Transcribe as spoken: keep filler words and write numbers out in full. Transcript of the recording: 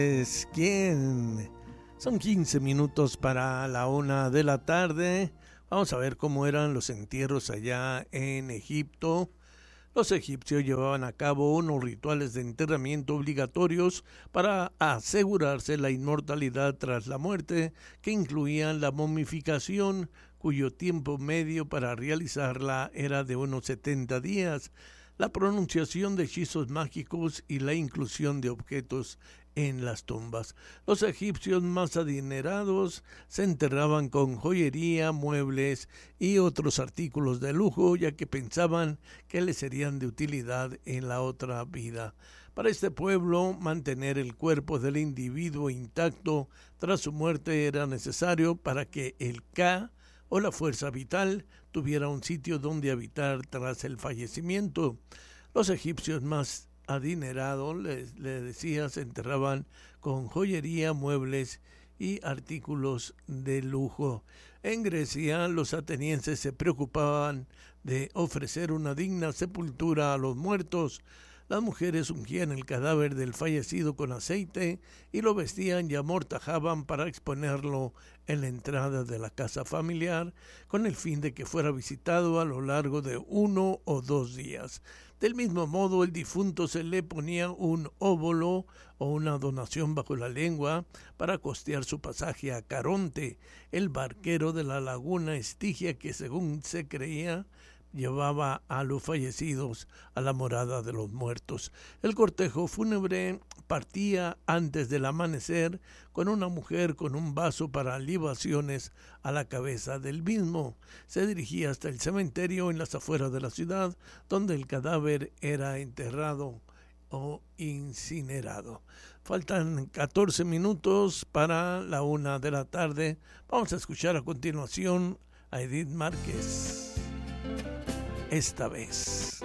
Es quien son quince minutos para la una de la tarde. Vamos a ver cómo eran los entierros allá en Egipto. Los egipcios llevaban a cabo unos rituales de enterramiento obligatorios para asegurarse la inmortalidad tras la muerte, que incluían la momificación, cuyo tiempo medio para realizarla era de unos setenta días, la pronunciación de hechizos mágicos y la inclusión de objetos en las tumbas. Los egipcios más adinerados se enterraban con joyería, muebles y otros artículos de lujo, ya que pensaban que les serían de utilidad en la otra vida. Para este pueblo, mantener el cuerpo del individuo intacto tras su muerte era necesario para que el Ka, o la fuerza vital, tuviera un sitio donde habitar tras el fallecimiento. Los egipcios más adinerados, les, les decía, se enterraban con joyería, muebles y artículos de lujo. En Grecia, los atenienses se preocupaban de ofrecer una digna sepultura a los muertos. Las mujeres ungían el cadáver del fallecido con aceite y lo vestían y amortajaban para exponerlo en la entrada de la casa familiar, con el fin de que fuera visitado a lo largo de uno o dos días. Del mismo modo, el difunto se le ponía un óbolo o una donación bajo la lengua para costear su pasaje a Caronte, el barquero de la laguna Estigia que, según se creía, llevaba a los fallecidos a la morada de los muertos. El cortejo fúnebre partía antes del amanecer con una mujer con un vaso para libaciones a la cabeza del mismo. Se dirigía hasta el cementerio en las afueras de la ciudad, donde el cadáver era enterrado o incinerado. Faltan catorce minutos para la una de la tarde. Vamos a escuchar a continuación a Edith Márquez. Esta vez.